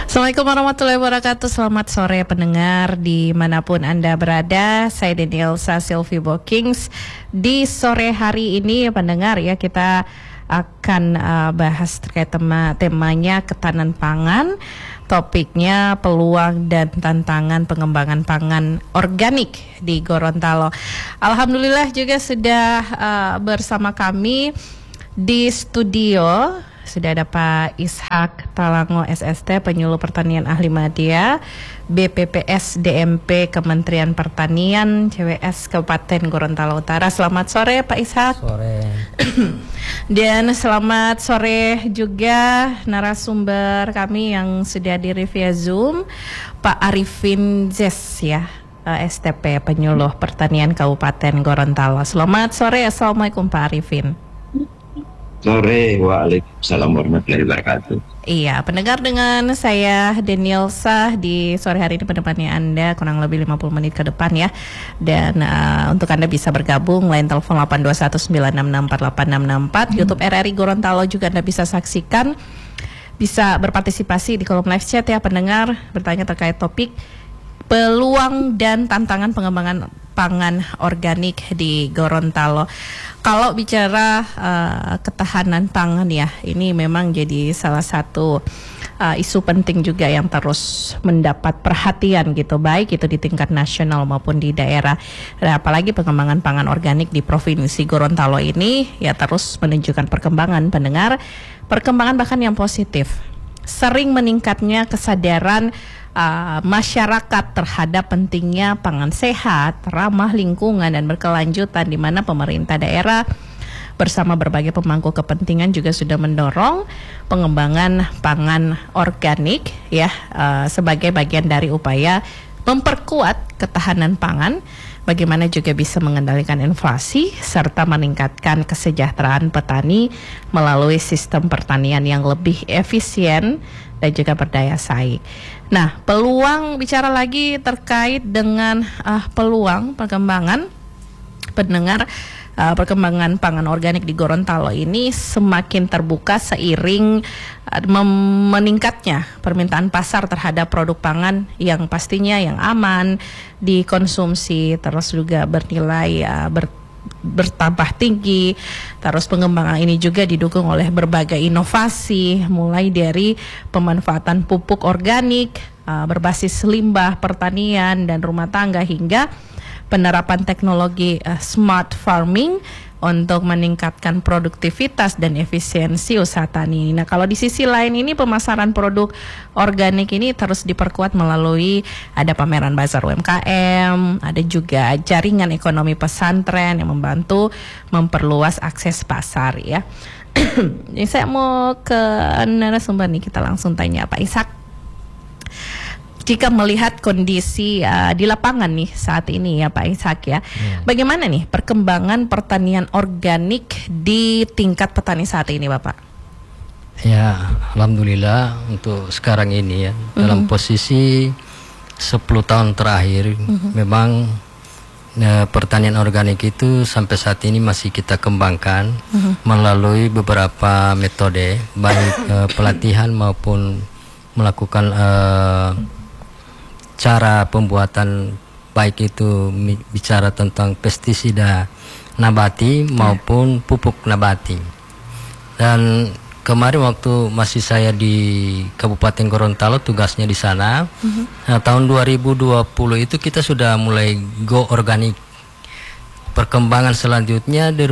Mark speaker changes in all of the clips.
Speaker 1: Assalamualaikum warahmatullahi wabarakatuh. Selamat sore pendengar dimanapun Anda berada. Saya Danielsa Sylvie Bokings. Di sore hari ini pendengar ya, kita akan bahas terkait temanya ketahanan pangan. Topiknya peluang dan tantangan pengembangan pangan organik di Gorontalo. Alhamdulillah juga sudah bersama kami di studio. Sudah ada Pak Ishak Talango SST, Penyuluh Pertanian Ahli Madya, BPPS DMP Kementerian Pertanian, CWS Kabupaten Gorontalo Utara. Selamat sore Pak Ishak.
Speaker 2: Sore.
Speaker 1: Dan selamat sore juga narasumber kami yang sudah hadir via Zoom, Pak Arifin Zes ya, STP Penyuluh Pertanian Kabupaten Gorontalo. Selamat sore, Assalamualaikum Pak Arifin.
Speaker 3: Sore, waalaikumsalam warahmatullahi wabarakatuh.
Speaker 1: Iya, pendengar, dengan saya Danielsa di sore hari ini menemani Anda kurang lebih 50 menit ke depan ya. Dan untuk Anda bisa bergabung, line telepon 82196648664, YouTube RRI Gorontalo juga Anda bisa saksikan. Bisa berpartisipasi di kolom live chat ya pendengar, bertanya terkait topik peluang dan tantangan pengembangan pangan organik di Gorontalo. Kalau bicara ketahanan pangan ya, ini memang jadi salah satu isu penting juga yang terus mendapat perhatian gitu, baik itu di tingkat nasional maupun di daerah. Dan apalagi pengembangan pangan organik di Provinsi Gorontalo ini ya terus menunjukkan perkembangan pendengar, perkembangan bahkan yang positif. Sering meningkatnya kesadaran masyarakat terhadap pentingnya pangan sehat, ramah lingkungan dan berkelanjutan, di mana pemerintah daerah bersama berbagai pemangku kepentingan juga sudah mendorong pengembangan pangan organik ya, sebagai bagian dari upaya memperkuat ketahanan pangan, bagaimana juga bisa mengendalikan inflasi serta meningkatkan kesejahteraan petani melalui sistem pertanian yang lebih efisien dan juga berdaya saing. Nah, peluang, bicara lagi terkait dengan peluang perkembangan pendengar, perkembangan pangan organik di Gorontalo ini semakin terbuka seiring meningkatnya permintaan pasar terhadap produk pangan yang pastinya yang aman dikonsumsi, terus juga bernilai bertambah tinggi. Terus pengembangan ini juga didukung oleh berbagai inovasi, mulai dari pemanfaatan pupuk organik berbasis limbah pertanian dan rumah tangga hingga penerapan teknologi smart farming untuk meningkatkan produktivitas dan efisiensi usaha tani. Nah, kalau di sisi lain ini pemasaran produk organik ini terus diperkuat melalui ada pameran bazar UMKM, ada juga jaringan ekonomi pesantren yang membantu memperluas akses pasar ya. Jadi saya mau ke narasumber nih, kita langsung tanya Pak Ishak. Jika melihat kondisi di lapangan nih saat ini ya Pak Ishak ya, bagaimana nih perkembangan pertanian organik di tingkat petani saat ini Bapak?
Speaker 2: Ya, alhamdulillah untuk sekarang ini ya, dalam posisi 10 tahun terakhir memang pertanian organik itu sampai saat ini masih kita kembangkan melalui beberapa metode, baik pelatihan maupun melakukan cara pembuatan, baik itu bicara tentang pestisida nabati maupun pupuk nabati. Dan kemarin waktu masih saya di Kabupaten Gorontalo, tugasnya di sana, nah, tahun 2020 itu kita sudah mulai go organik. Perkembangan selanjutnya di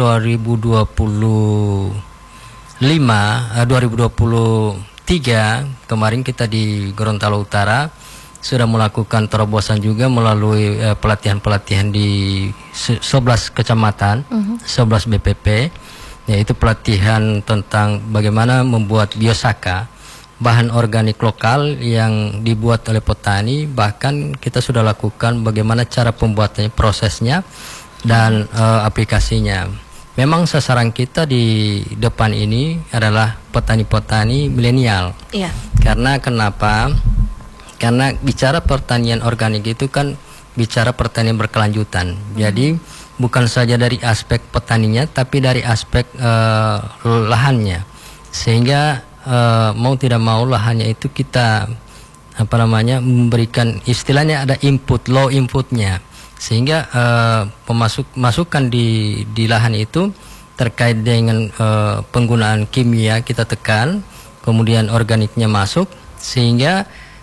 Speaker 2: 2023 kemarin kita di Gorontalo Utara sudah melakukan terobosan juga melalui pelatihan-pelatihan di 11 kecamatan, 11 BPP, yaitu pelatihan tentang bagaimana membuat biosaka, bahan organik lokal yang dibuat oleh petani. Bahkan kita sudah lakukan bagaimana cara pembuatannya, prosesnya, dan aplikasinya. Memang sasaran kita di depan ini adalah petani-petani milenial.
Speaker 1: Iya.
Speaker 2: Karena kenapa? Karena bicara pertanian organik itu kan bicara pertanian berkelanjutan. Jadi bukan saja dari aspek petaninya, tapi dari aspek lahannya. Sehingga mau tidak mau lahannya itu kita memberikan istilahnya ada input, low inputnya, sehingga masukan di lahan itu terkait dengan penggunaan kimia kita tekan, kemudian organiknya masuk, sehingga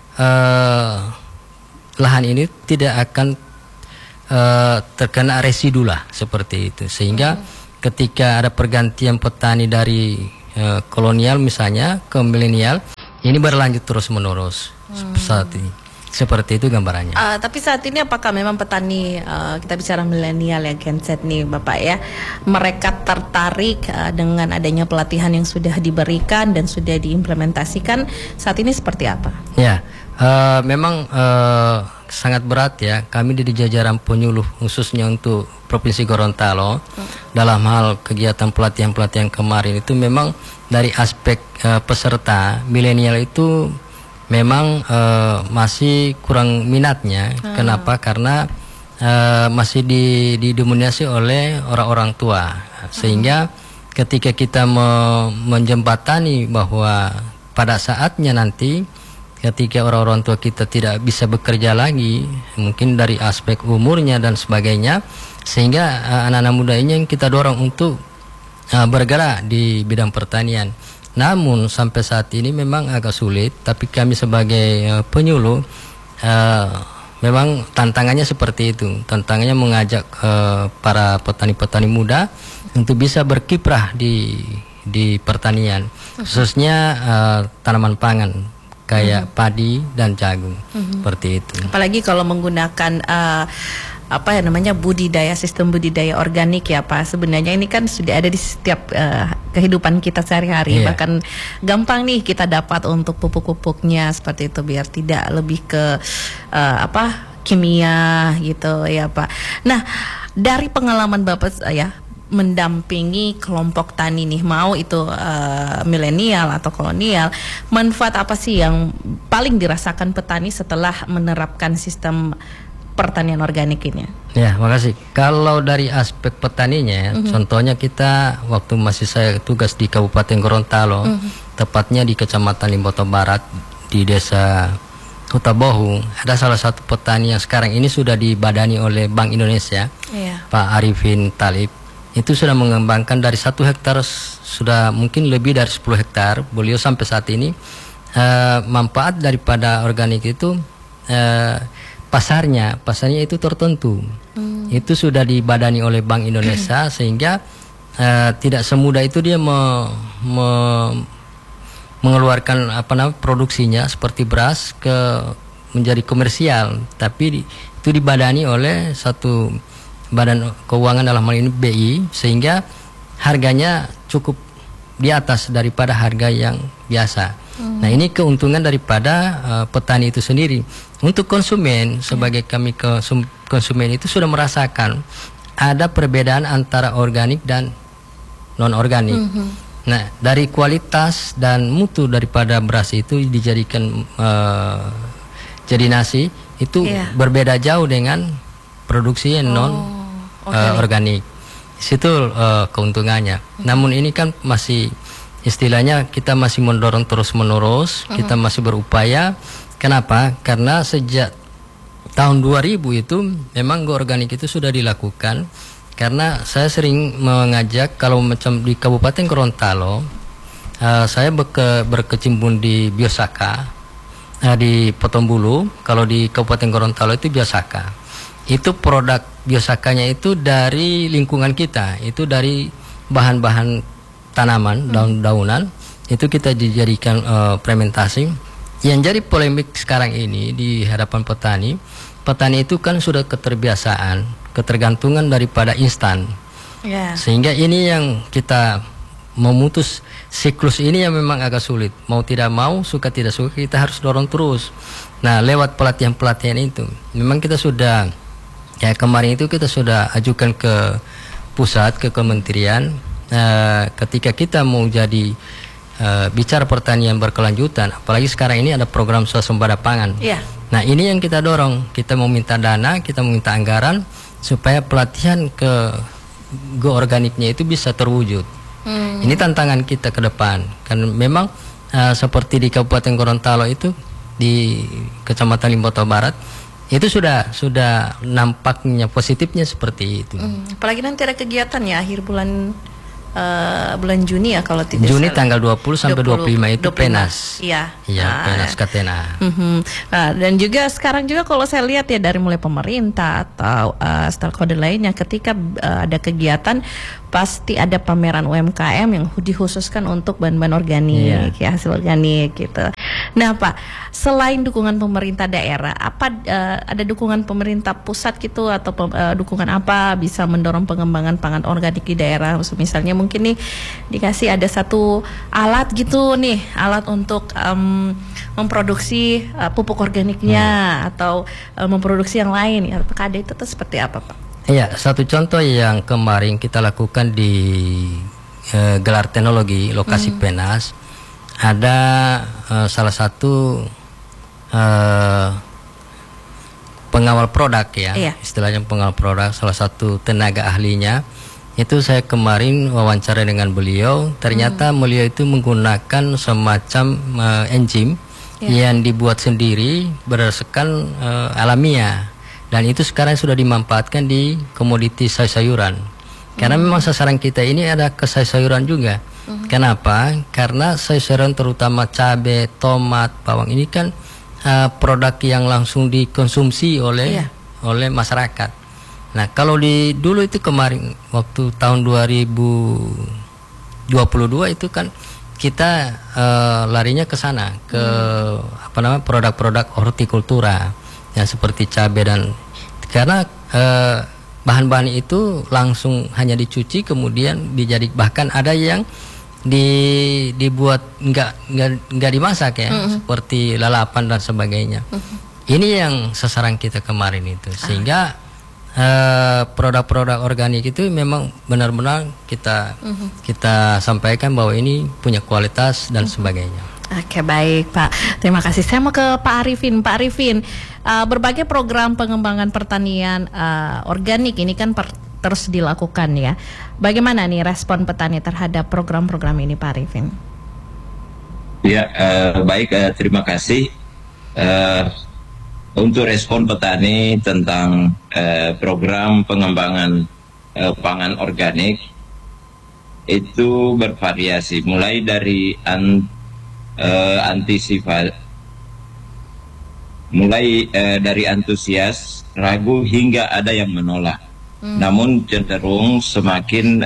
Speaker 2: lahan ini tidak akan terkena residu lah seperti itu, sehingga ketika ada pergantian petani dari kolonial misalnya ke milenial, ini berlanjut terus menerus saat ini. Seperti itu gambarannya.
Speaker 1: Tapi saat ini apakah memang petani kita bicara milenial ya, Gen Z nih Bapak ya, mereka tertarik dengan adanya pelatihan yang sudah diberikan dan sudah diimplementasikan saat ini seperti apa?
Speaker 2: Ya, memang sangat berat ya. Kami di jajaran penyuluh khususnya untuk Provinsi Gorontalo dalam hal kegiatan pelatihan kemarin itu memang dari aspek peserta milenial itu memang masih kurang minatnya. Kenapa? Karena masih didominasi oleh orang-orang tua, sehingga ketika kita menjembatani bahwa pada saatnya nanti ketika orang-orang tua kita tidak bisa bekerja lagi, mungkin dari aspek umurnya dan sebagainya, sehingga anak-anak muda ini yang kita dorong untuk bergerak di bidang pertanian. Namun sampai saat ini memang agak sulit, tapi kami sebagai penyuluh memang tantangannya seperti itu. Tantangannya mengajak para petani-petani muda untuk bisa berkiprah di pertanian, khususnya tanaman pangan kayak padi dan jagung, seperti itu.
Speaker 1: Apalagi kalau menggunakan sistem budidaya organik ya Pak. Sebenarnya ini kan sudah ada di setiap kehidupan kita sehari-hari. Bahkan gampang nih kita dapat untuk pupuk-pupuknya seperti itu, biar tidak lebih ke kimia gitu ya Pak. Nah, dari pengalaman Bapak mendampingi kelompok tani nih, mau itu milenial atau kolonial, manfaat apa sih yang paling dirasakan petani setelah menerapkan sistem pertanian organik ini?
Speaker 2: Ya, makasih. Kalau dari aspek petaninya, contohnya kita waktu masih saya tugas di Kabupaten Gorontalo, tepatnya di Kecamatan Limboto Barat, di Desa Hutabohu, ada salah satu petani yang sekarang ini sudah dibadani oleh Bank Indonesia, Pak Arifin Talib. Itu sudah mengembangkan dari 1 hektar sudah mungkin lebih dari 10 hektar. Beliau sampai saat ini manfaat daripada organik itu pasarnya itu tertentu. Itu sudah dibadani oleh Bank Indonesia, sehingga tidak semudah itu dia mengeluarkan produksinya seperti beras menjadi komersial, tapi itu dibadani oleh satu badan keuangan, dalam hal ini BI, sehingga harganya cukup di atas daripada harga yang biasa. Nah, ini keuntungan daripada petani itu sendiri. Untuk konsumen, sebagai kami konsumen itu sudah merasakan ada perbedaan antara organik dan non-organik. Nah, dari kualitas dan mutu daripada beras itu dijadikan jadi nasi itu berbeda jauh dengan produksi non-organik. Situ keuntungannya. Namun ini kan masih istilahnya kita masih mendorong terus-menerus, kita masih berupaya. Kenapa? Karena sejak tahun 2000 itu memang go organik itu sudah dilakukan. Karena saya sering mengajak, kalau macam di Kabupaten Gorontalo, saya berkecimpung di Biosaka, di Potongbulu. Kalau di Kabupaten Gorontalo itu Biosaka. Itu produk Biosakanya itu dari lingkungan kita, itu dari bahan-bahan tanaman, daun-daunan, itu kita dijadikan fermentasi. Yang jadi polemik sekarang ini di hadapan petani itu kan sudah ketergantungan daripada instan, sehingga ini yang kita memutus siklus ini yang memang agak sulit. Mau tidak mau, suka tidak suka, kita harus dorong terus. Nah, lewat pelatihan itu memang kita sudah kemarin itu kita sudah ajukan ke pusat, ke kementerian. Ketika kita mau jadi bicara pertanian berkelanjutan, apalagi sekarang ini ada program swasembada pangan. Nah, ini yang kita dorong. Kita mau minta dana, kita mau minta anggaran supaya pelatihan go organiknya itu bisa terwujud. Ini tantangan kita ke depan. Kan memang seperti di Kabupaten Gorontalo itu di Kecamatan Limboto Barat itu sudah nampaknya positifnya seperti itu.
Speaker 1: Apalagi nanti ada kegiatan ya akhir bulan Juni ya kalau tidak
Speaker 2: Juni
Speaker 1: salah.
Speaker 2: tanggal 20 sampai 25 itu Penas.
Speaker 1: Iya.
Speaker 2: Penas Katena.
Speaker 1: Dan juga sekarang juga kalau saya lihat ya dari mulai pemerintah atau stakeholder lainnya ketika ada kegiatan pasti ada pameran UMKM yang dikhususkan untuk bahan-bahan organik, ya hasil organik gitu. Nah Pak, selain dukungan pemerintah daerah, apa ada dukungan pemerintah pusat gitu atau dukungan apa bisa mendorong pengembangan pangan organik di daerah? Misalnya mungkin nih dikasih ada satu alat gitu nih, alat untuk memproduksi pupuk organiknya atau memproduksi yang lain. Apakah ada itu atau seperti apa Pak?
Speaker 2: Iya, satu contoh yang kemarin kita lakukan di gelar teknologi lokasi Penas, ada salah satu pengawal produk ya, istilahnya pengawal produk, salah satu tenaga ahlinya. Itu saya kemarin wawancara dengan beliau, ternyata beliau itu menggunakan semacam enzim yang dibuat sendiri berdasarkan alamiah. Dan itu sekarang sudah dimanfaatkan di komoditi sayur-sayuran. Karena memang sasaran kita ini ada ke sayur-sayuran juga. Kenapa? Karena sayur-sayuran terutama cabai, tomat, bawang ini kan produk yang langsung dikonsumsi oleh masyarakat. Nah, kalau dulu itu kemarin waktu tahun 2022 itu kan kita larinya ke sana, ke produk-produk hortikultura yang seperti cabai dan karena bahan-bahan itu langsung hanya dicuci kemudian bahkan ada yang dibuat nggak dimasak ya, seperti lalapan dan sebagainya. Ini yang sasaran kita kemarin itu, sehingga produk-produk organik itu memang benar-benar kita sampaikan bahwa ini punya kualitas dan sebagainya.
Speaker 1: Oke, baik Pak, terima kasih. Saya mau ke Pak Arifin. Pak Arifin, berbagai program pengembangan pertanian organik ini kan terus dilakukan ya. Bagaimana nih respon petani terhadap program-program ini Pak Arifin?
Speaker 3: Ya, baik, terima kasih. Untuk respon petani tentang program pengembangan pangan organik itu bervariasi, mulai dari dari antusias, ragu hingga ada yang menolak. Namun cenderung semakin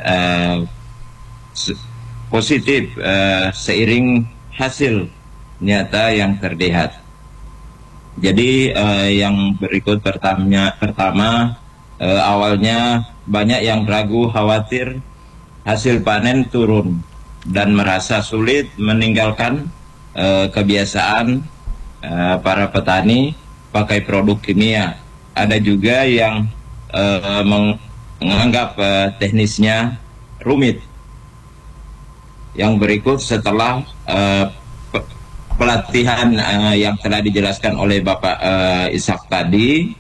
Speaker 3: positif seiring hasil nyata yang terlihat. Jadi yang berikut pertama awalnya banyak yang ragu, khawatir hasil panen turun dan merasa sulit meninggalkan kebiasaan para petani pakai produk kimia. Ada juga yang menganggap teknisnya rumit. Yang berikut setelah pelatihan yang telah dijelaskan oleh Bapak Ishak tadi,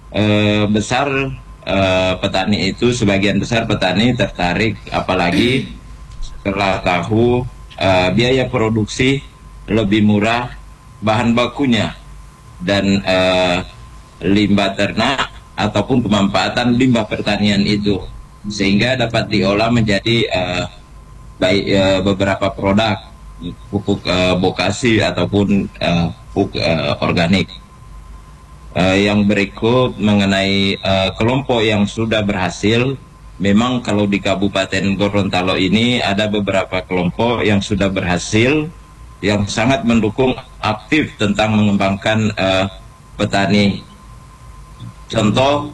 Speaker 3: sebagian besar petani tertarik, apalagi setelah tahu biaya produksi lebih murah, bahan bakunya dan limbah ternak ataupun pemanfaatan limbah pertanian itu, sehingga dapat diolah menjadi beberapa produk pupuk bokasi ataupun pupuk organik. Yang berikut mengenai kelompok yang sudah berhasil. Memang kalau di Kabupaten Gorontalo ini ada beberapa kelompok yang sudah berhasil, yang sangat mendukung aktif tentang mengembangkan petani. Contoh,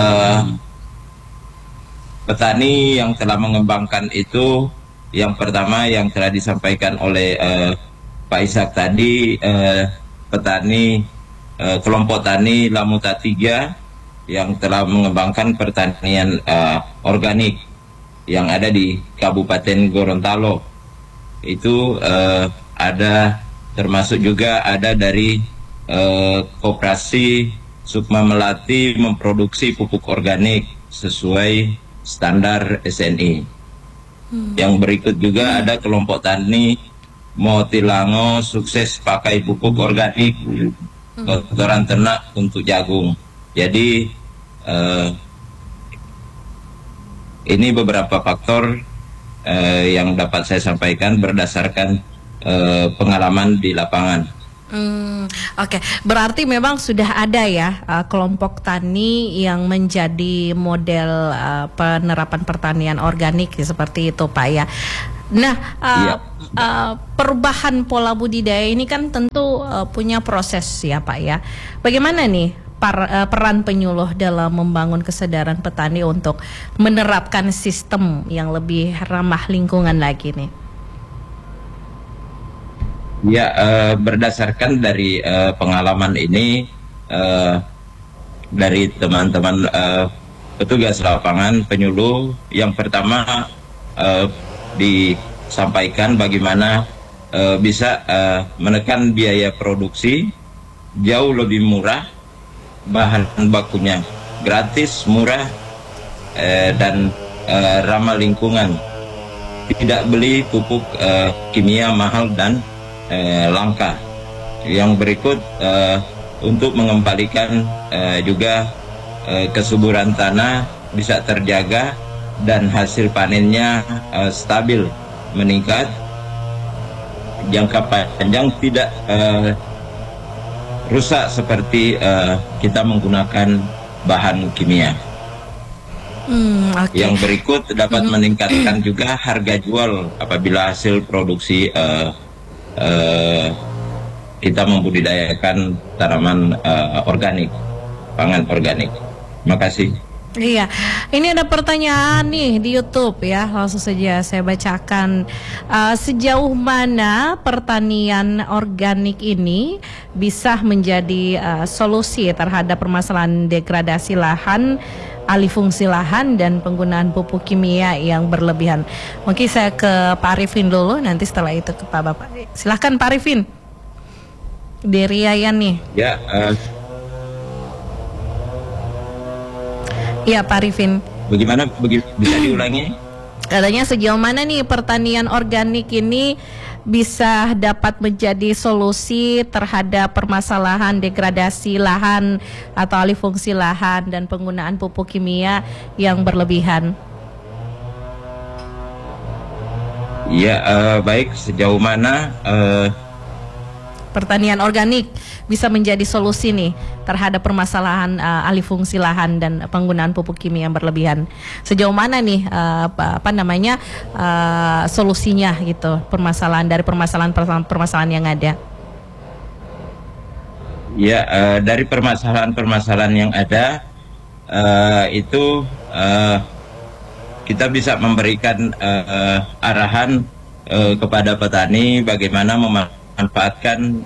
Speaker 3: petani yang telah mengembangkan itu, yang pertama yang telah disampaikan oleh Pak Ishak tadi, kelompok tani Lamuta 3 yang telah mengembangkan pertanian organik yang ada di Kabupaten Gorontalo. Itu ada, termasuk juga ada dari Koperasi Sukma Melati memproduksi pupuk organik sesuai standar SNI. Yang berikut juga ada kelompok tani Motilango sukses pakai pupuk organik, kotoran ternak untuk jagung. Jadi ini beberapa faktor yang dapat saya sampaikan berdasarkan pengalaman di lapangan.
Speaker 1: Oke, berarti memang sudah ada ya kelompok tani yang menjadi model penerapan pertanian organik ya, seperti itu Pak ya. Nah, perubahan pola budidaya ini kan tentu punya proses ya Pak ya. Bagaimana nih peran penyuluh dalam membangun kesadaran petani untuk menerapkan sistem yang lebih ramah lingkungan lagi nih?
Speaker 3: Ya, berdasarkan dari pengalaman ini dari teman-teman petugas lapangan penyuluh, yang pertama disampaikan bagaimana bisa menekan biaya produksi jauh lebih murah, bahan bakunya gratis, murah, dan ramah lingkungan. Tidak beli pupuk kimia mahal dan langka. Yang berikut untuk mengembalikan juga kesuburan tanah bisa terjaga dan hasil panennya stabil meningkat, jangka panjang tidak rusak seperti kita menggunakan bahan kimia.
Speaker 1: Okay.
Speaker 3: Yang berikut dapat meningkatkan juga harga jual apabila hasil produksi kita membudidayakan tanaman organik, pangan organik. Terima kasih.
Speaker 1: Iya, ini ada pertanyaan nih di YouTube ya, langsung saja saya bacakan. Sejauh mana pertanian organik ini bisa menjadi solusi terhadap permasalahan degradasi lahan, alih fungsi lahan, dan penggunaan pupuk kimia yang berlebihan? Mungkin saya ke Pak Arifin dulu, nanti setelah itu ke Pak Bapak. Silahkan Pak Arifin. Dari Yayan nih.
Speaker 3: Ya.
Speaker 1: Iya Pak Arifin.
Speaker 3: Bagaimana? Bisa diulangi?
Speaker 1: Katanya sejauh mana nih pertanian organik ini bisa dapat menjadi solusi terhadap permasalahan degradasi lahan atau alih fungsi lahan dan penggunaan pupuk kimia yang berlebihan?
Speaker 3: Ya, baik, sejauh mana
Speaker 1: pertanian organik bisa menjadi solusi nih terhadap permasalahan alih fungsi lahan dan penggunaan pupuk kimia yang berlebihan. Sejauh mana nih solusinya gitu, permasalahan yang ada?
Speaker 3: Ya, dari permasalahan yang ada itu kita bisa memberikan arahan kepada petani bagaimana memanfaatkan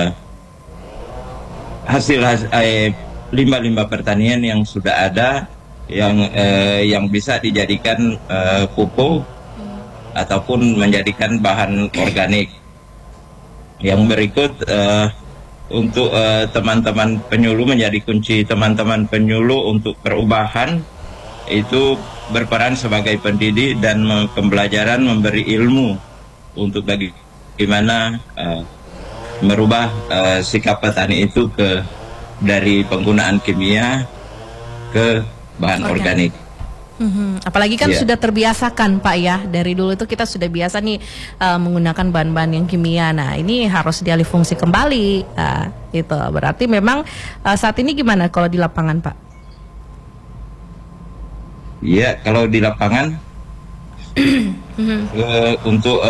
Speaker 3: hasil limbah-limbah pertanian yang sudah ada, yang bisa dijadikan pupuk ataupun menjadikan bahan organik. Yang berikut untuk teman-teman penyuluh, menjadi kunci teman-teman penyuluh untuk perubahan itu berperan sebagai pendidik dan pembelajaran, memberi ilmu untuk bagaimana merubah sikap petani itu dari penggunaan kimia ke bahan organik.
Speaker 1: Apalagi kan sudah terbiasakan Pak ya, dari dulu itu kita sudah biasa nih menggunakan bahan-bahan yang kimia. Nah ini harus dialih fungsi kembali, gitu. Berarti memang saat ini gimana kalau di lapangan Pak?
Speaker 3: Ya, kalau di lapangan untuk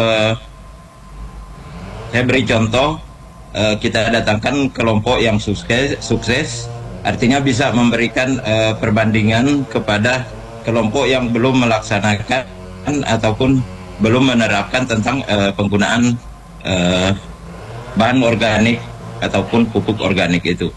Speaker 3: saya beri contoh, kita datangkan kelompok yang sukses, artinya bisa memberikan perbandingan kepada kelompok yang belum melaksanakan ataupun belum menerapkan tentang penggunaan bahan organik ataupun pupuk organik itu.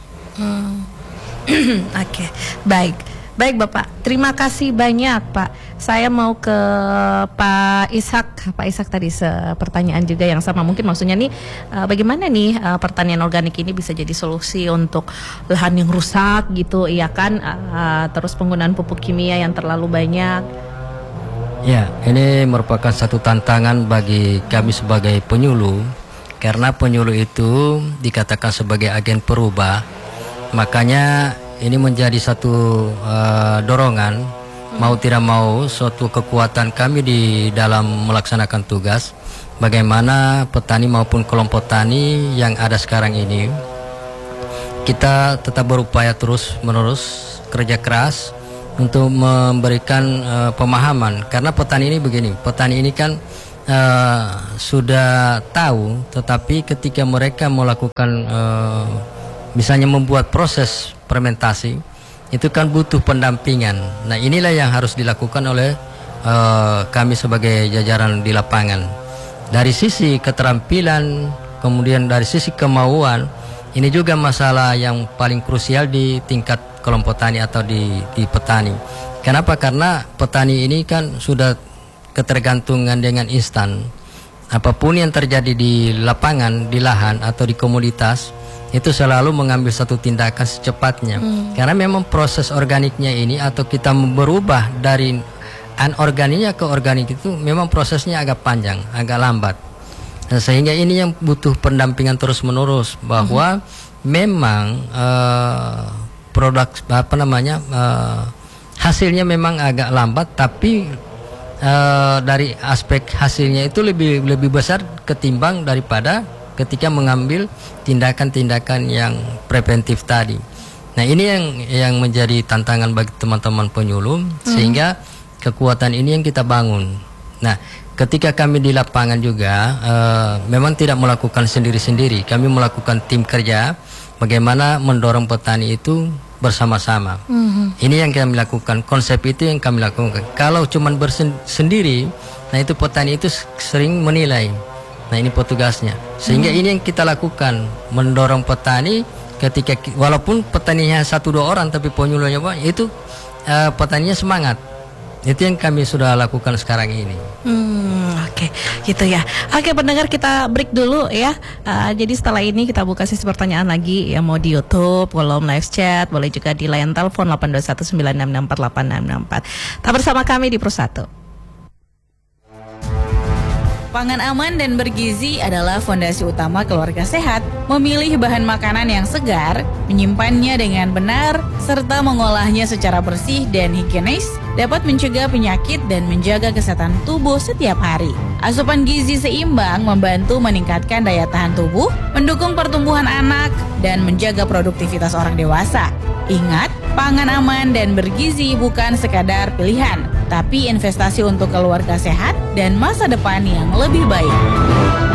Speaker 1: Oke, baik Bapak, terima kasih banyak Pak. Saya mau ke Pak Ishak. Pak Ishak tadi pertanyaan juga yang sama. Mungkin maksudnya nih bagaimana nih pertanian organik ini bisa jadi solusi untuk lahan yang rusak gitu, iya kan? Terus penggunaan pupuk kimia yang terlalu banyak.
Speaker 2: Ya, ini merupakan satu tantangan bagi kami sebagai penyuluh, karena penyuluh itu dikatakan sebagai agen perubah. Makanya ini menjadi satu dorongan, mau tidak mau suatu kekuatan kami di dalam melaksanakan tugas. Bagaimana petani maupun kelompok tani yang ada sekarang ini, kita tetap berupaya terus menerus kerja keras untuk memberikan pemahaman, karena petani ini begini, petani ini kan sudah tahu, tetapi ketika mereka melakukan misalnya membuat proses fermentasi, itu kan butuh pendampingan. Nah, inilah yang harus dilakukan oleh kami sebagai jajaran di lapangan. Dari sisi keterampilan, kemudian dari sisi kemauan, ini juga masalah yang paling krusial di tingkat kelompok tani atau di petani. Kenapa? Karena petani ini kan sudah ketergantungan dengan instan. Apapun yang terjadi di lapangan, di lahan atau di komoditas, itu selalu mengambil satu tindakan secepatnya. Karena memang proses organiknya ini, atau kita berubah dari anorganiknya ke organik, itu memang prosesnya agak panjang, agak lambat. Nah, sehingga ini yang butuh pendampingan terus menerus, bahwa memang produk hasilnya memang agak lambat, tapi dari aspek hasilnya itu lebih besar ketimbang daripada ketika mengambil tindakan-tindakan yang preventif tadi. Nah, ini yang menjadi tantangan bagi teman-teman penyuluh, sehingga kekuatan ini yang kita bangun. Nah, ketika kami di lapangan juga memang tidak melakukan sendiri-sendiri, kami melakukan tim kerja. Bagaimana mendorong petani itu bersama-sama. Ini yang kami lakukan, konsep itu yang kami lakukan. Kalau cuma sendiri, nah itu petani itu sering menilai. Nah, ini petugasnya. Sehingga ini yang kita lakukan, mendorong petani ketika walaupun petaninya 1-2 orang, tapi penyuluhnya itu petaninya semangat. Itu yang kami sudah lakukan sekarang ini.
Speaker 1: Oke, gitu ya. Oke, pendengar, kita break dulu ya. Jadi setelah ini kita buka sesi pertanyaan lagi, ya, mau di YouTube, kolom live chat, boleh juga di line telepon 82196648664. Tetap bersama kami di Pro1.
Speaker 4: Pangan aman dan bergizi adalah fondasi utama keluarga sehat. Memilih bahan makanan yang segar, menyimpannya dengan benar, serta mengolahnya secara bersih dan higienis dapat mencegah penyakit dan menjaga kesehatan tubuh setiap hari. Asupan gizi seimbang membantu meningkatkan daya tahan tubuh, mendukung pertumbuhan anak, dan menjaga produktivitas orang dewasa. Ingat, pangan aman dan bergizi bukan sekadar pilihan, tapi investasi untuk keluarga sehat dan masa depan yang lebih baik.